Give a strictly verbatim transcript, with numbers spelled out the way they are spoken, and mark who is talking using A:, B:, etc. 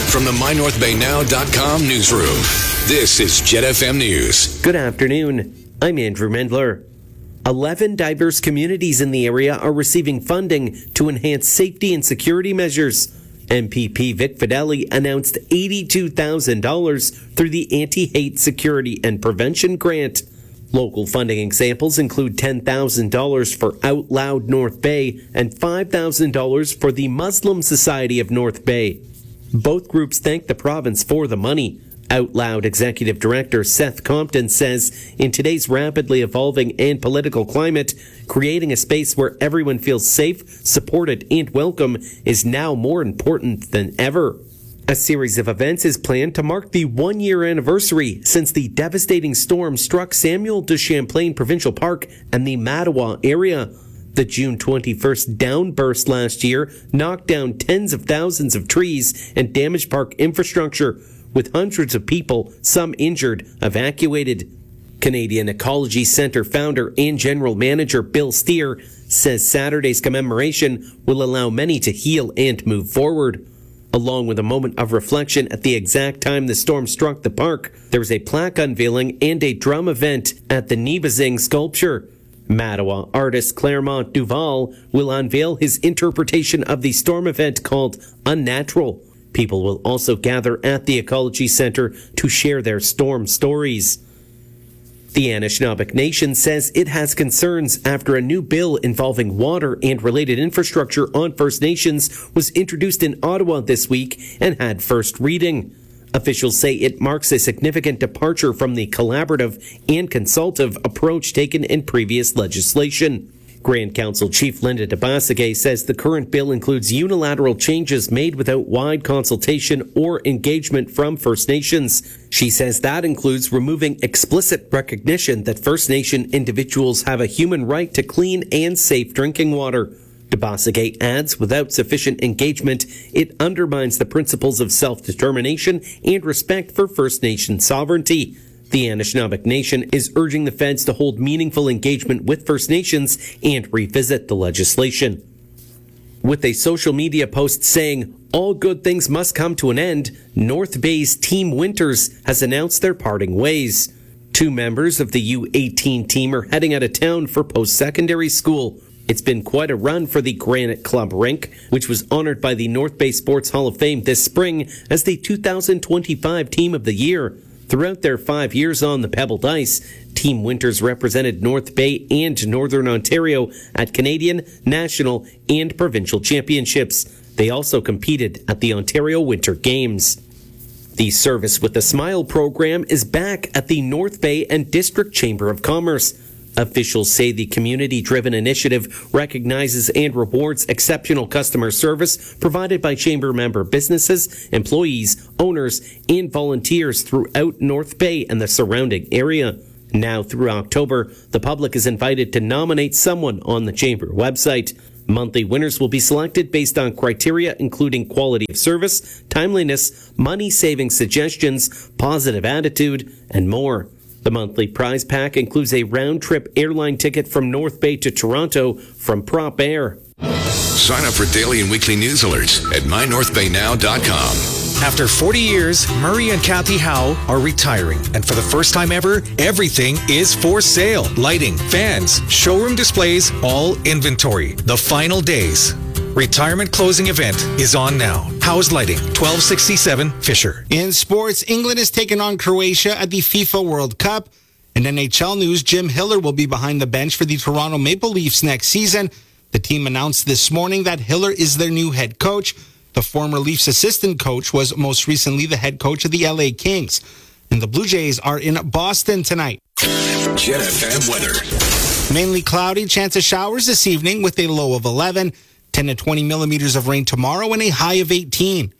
A: From the my north bay now dot com newsroom, this is Jet F M News.
B: Good afternoon. I'm Andrew Mendler. Eleven diverse communities in the area are receiving funding to enhance safety and security measures. M P P Vic Fideli announced eighty-two thousand dollars through the Anti-Hate Security and Prevention Grant. Local funding examples include ten thousand dollars for Out Loud North Bay and five thousand dollars for the Muslim Society of North Bay. Both groups thank the province for the money. Out Loud Executive Director Seth Compton says, in today's rapidly evolving and political climate, creating a space where everyone feels safe, supported, and welcome is now more important than ever. A series of events is planned to mark the one-year anniversary since the devastating storm struck Samuel de Champlain Provincial Park and the Mattawa area. The June twenty-first downburst last year knocked down tens of thousands of trees and damaged park infrastructure, with hundreds of people, some injured, evacuated. Canadian Ecology Centre founder and general manager Bill Steer says Saturday's commemoration will allow many to heal and move forward. Along with a moment of reflection at the exact time the storm struck the park, there was a plaque unveiling and a drum event at the Nibazing sculpture. Mattawa artist Claremont Duval will unveil his interpretation of the storm event called Unnatural. People will also gather at the Ecology Centre to share their storm stories. The Anishinaabe Nation says it has concerns after a new bill involving water and related infrastructure on First Nations was introduced in Ottawa this week and had first reading. Officials say it marks a significant departure from the collaborative and consultative approach taken in previous legislation. Grand Council Chief Linda Dabasage says the current bill includes unilateral changes made without wide consultation or engagement from First Nations. She says that includes removing explicit recognition that First Nation individuals have a human right to clean and safe drinking water. Dabasage adds, without sufficient engagement, it undermines the principles of self-determination and respect for First Nation sovereignty. The Anishinaabe Nation is urging the feds to hold meaningful engagement with First Nations and revisit the legislation. With a social media post saying, all good things must come to an end, North Bay's Team Winters has announced their parting ways. Two members of the U eighteen team are heading out of town for post-secondary school. It's been quite a run for the Granite Club rink, which was honored by the North Bay Sports Hall of Fame this spring as the two thousand twenty-five Team of the Year. Throughout their five years on the pebbled ice, Team Winters represented North Bay and Northern Ontario at Canadian, national, and provincial championships. They also competed at the Ontario Winter Games. The Service with a Smile program is back at the North Bay and District Chamber of Commerce. Officials say the community-driven initiative recognizes and rewards exceptional customer service provided by chamber member businesses, employees, owners, and volunteers throughout North Bay and the surrounding area. Now through October, the public is invited to nominate someone on the chamber website. Monthly winners will be selected based on criteria including quality of service, timeliness, money-saving suggestions, positive attitude, and more. The monthly prize pack includes a round-trip airline ticket from North Bay to Toronto from Prop Air.
A: Sign up for daily and weekly news alerts at my north bay now dot com.
C: After forty years, Murray and Kathy Howe are retiring. And for the first time ever, everything is for sale. Lighting, fans, showroom displays, all inventory. The final days. Retirement closing event is on now. Howe's Lighting, twelve sixty-seven Fisher.
D: In sports, England is taking on Croatia at the FIFA World Cup. In N H L news, Jim Hiller will be behind the bench for the Toronto Maple Leafs next season. The team announced this morning that Hiller is their new head coach. The former Leafs assistant coach was most recently the head coach of the L A Kings. And the Blue Jays are in Boston tonight.
A: Jet F M weather.
D: Mainly cloudy, chance of showers this evening with a low of eleven. ten to twenty millimeters of rain tomorrow and a high of eighteen.